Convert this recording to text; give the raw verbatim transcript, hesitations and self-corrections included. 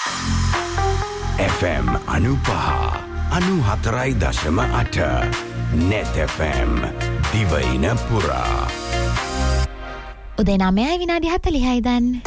F M අනුපහ අනුහතරයි දශම අට net F M දිවයින පුරා. උදේ නවයයි විනාඩි හතළිහයි දැන්.